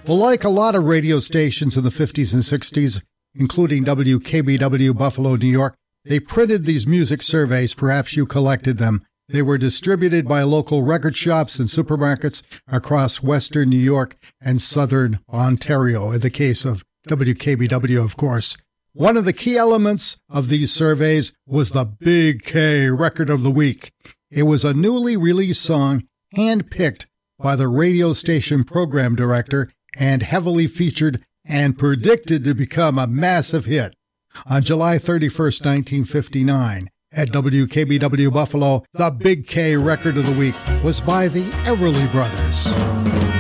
Well, like a lot of radio stations in the 50s and 60s, including WKBW Buffalo, New York, they printed these music surveys. Perhaps you collected them. They were distributed by local record shops and supermarkets across western New York and southern Ontario, in the case of WKBW, of course. One of the key elements of these surveys was the Big K Record of the Week. It was a newly released song handpicked by the radio station program director and heavily featured and predicted to become a massive hit. On July 31st, 1959, at WKBW Buffalo, the Big K Record of the Week was by the Everly Brothers.